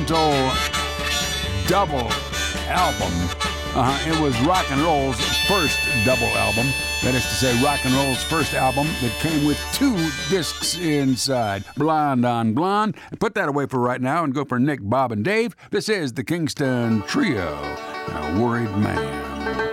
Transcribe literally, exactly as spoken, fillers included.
monumental double album. Uh-huh. It was rock and roll's first double album. That is to say, rock and roll's first album that came with two discs inside. Blonde on Blonde. Put that away for right now and go for Nick, Bob, and Dave. This is the Kingston Trio. A Worried Man.